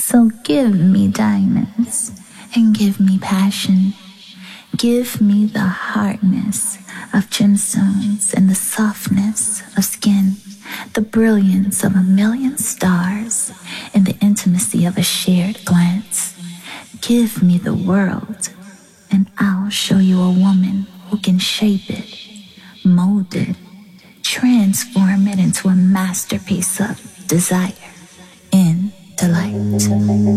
So give me diamonds and give me passion. Give me the hardness of gemstones and the softness of skin, the brilliance of a million stars and the intimacy of a shared glance. Give me the world and I'll show you a woman who can shape it, mold it, transform it into a masterpiece of desire and delight.